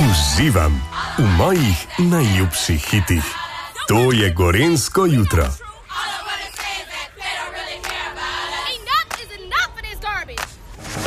Uživam v mojih najljubših hitih. To je Gorenjsko jutro.